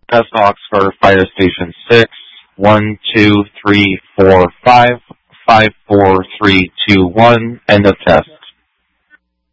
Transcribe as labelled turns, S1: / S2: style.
S1: test logs for Fire Station 6, 1, 2, 3, 4, 5, 5, 4, 3, 2, 1, end of test.